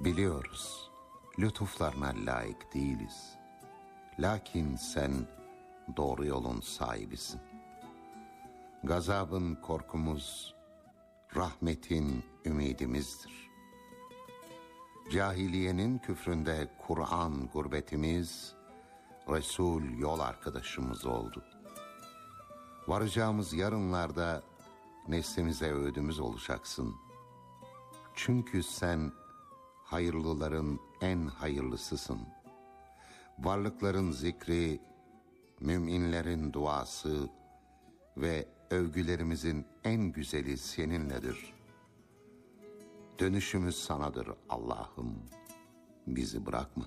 Biliyoruz, lütuflarına layık değiliz. Lakin sen doğru yolun sahibisin. Gazabın korkumuz, rahmetin ümidimizdir. Cahiliyenin küfründe Kur'an gurbetimiz, Resul yol arkadaşımız oldu. Varacağımız yarınlarda neslimize öğüdümüz olacaksın. Çünkü sen hayırlıların en hayırlısısın. Varlıkların zikri, müminlerin duası ve övgülerimizin en güzeli seninledir. Dönüşümüz sanadır Allah'ım, bizi bırakma.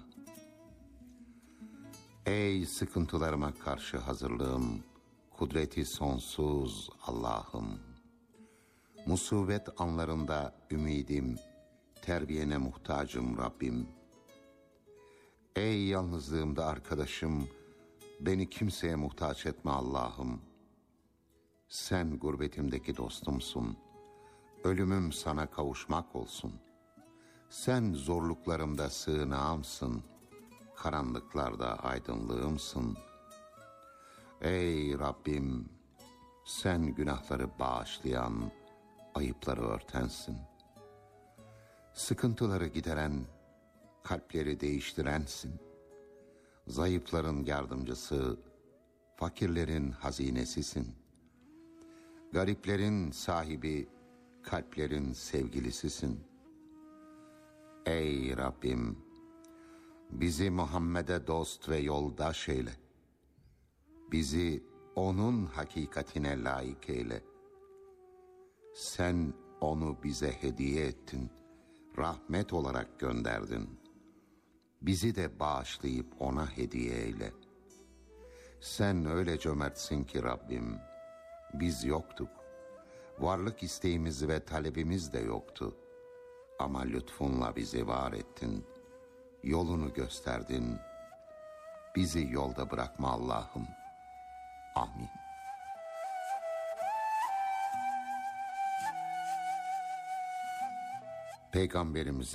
Ey sıkıntılarıma karşı hazırlığım, kudreti sonsuz Allah'ım. Musibet anlarında ümidim, terbiyene muhtacım Rabbim. Ey yalnızlığımda arkadaşım, beni kimseye muhtaç etme Allah'ım. Sen gurbetimdeki dostumsun, ölümüm sana kavuşmak olsun. Sen zorluklarımda sığınağımsın, karanlıklarda aydınlığımsın. Ey Rabbim, sen günahları bağışlayan, ayıpları örtensin. Sıkıntıları gideren, kalpleri değiştirensin. Zayıfların yardımcısı, fakirlerin hazinesisin. Gariplerin sahibi, kalplerin sevgilisisin. Ey Rabbim, bizi Muhammed'e dost ve yoldaş eyle. Bizi onun hakikatine layık eyle. Sen onu bize hediye ettin, rahmet olarak gönderdin. Bizi de bağışlayıp ona hediye eyle. Sen öyle cömertsin ki Rabbim, biz yoktuk. Varlık isteğimiz ve talebimiz de yoktu. Ama lütfunla bizi var ettin. Yolunu gösterdin. Bizi yolda bırakma Allah'ım. Amin. Peygamberimiz